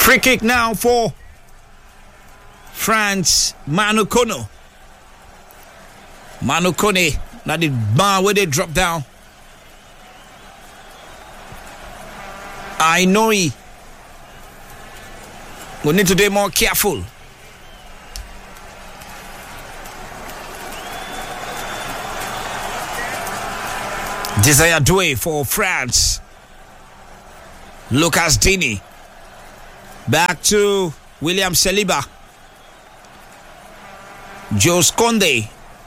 Free kick now for France. Manu Kono. Manu Kone. Now the man where they drop down. I know he. We need to be more careful. Desire Doué for France. Lucas Dini. Back to William Saliba. Jules Koundé.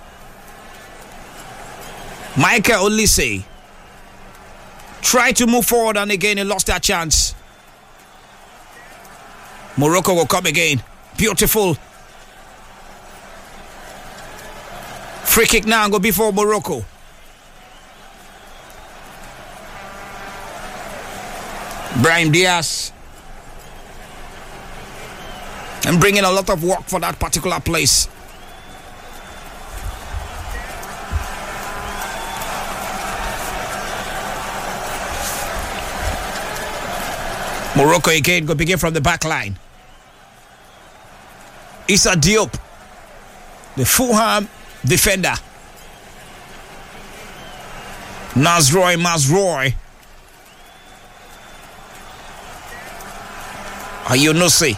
Michael Olise. Try to move forward and again he lost that chance. Morocco will come again. Beautiful. Free kick now go before Morocco. Brahim Diaz. And bringing a lot of work for that particular place. Morocco again go begin from the back line. Issa Diop, the Fulham defender. Mazroy. Ayounousse.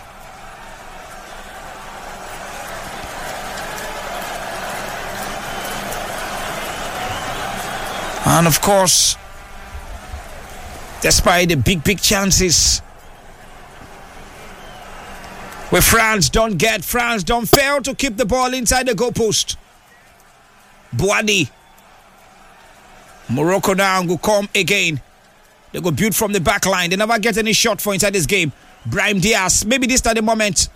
And of course, despite the big chances where France don't fail to keep the ball inside the goalpost. Bouadi. Morocco now will come again. They go build from the back line. They never get any shot for inside this game. Brahim Diaz. Maybe this is the moment.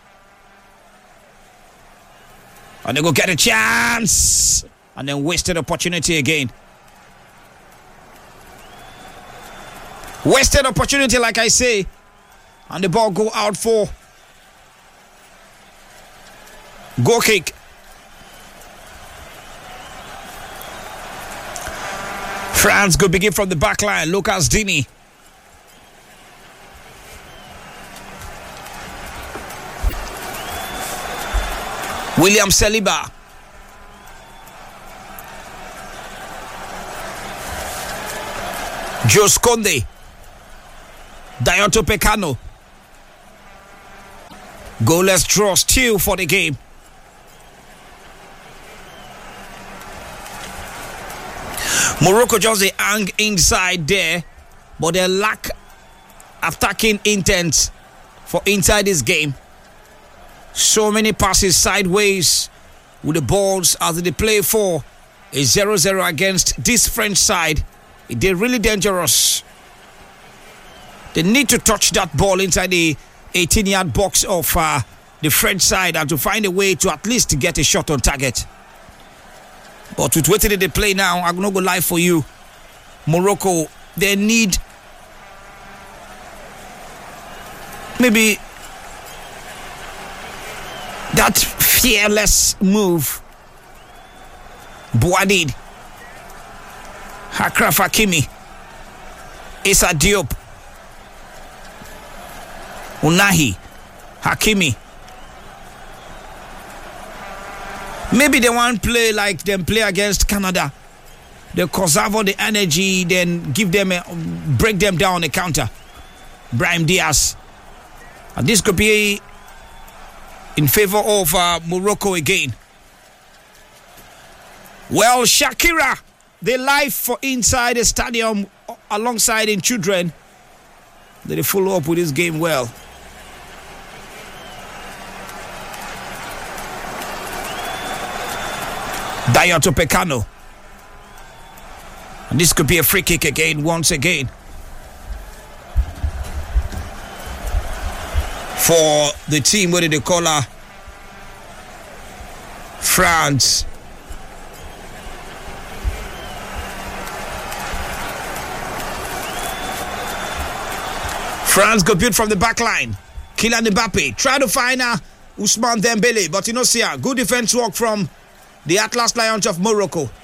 And they go get a chance. And then wasted opportunity again. Wasted opportunity, like I say. And the ball go out for goal kick. France go begin from the back line. Lucas Dini. William Saliba. Jules Koundé. Dayoto Pekano. Goalless draw still for the game. Morocco just they hang inside there, but they lack attacking intent for inside this game. So many passes sideways with the balls as they play for a 0-0 against this French side. They're really dangerous. They need to touch that ball inside the 18-yard box of the French side and to find a way to at least get a shot on target. But with what they play now, I'm not going to lie for you. Morocco, they need maybe that fearless move. Bouadi, Achraf Hakimi, Issa Diop, Unahi, Hakimi. Maybe they want to play like them play against Canada. They conserve all the energy, then give them break them down on the counter. Brahim Diaz. And this could be in favor of Morocco again. Well, Shakira, they live for inside the stadium alongside in children. They follow up with this game well. Dayoto Pekano. And this could be a free kick again, once again. For the team, what did they call her? France. France got built from the back line. Kylian Mbappe try to find Ousmane Dembele, but you know, see her. Good defense work from the Atlas Lions of Morocco.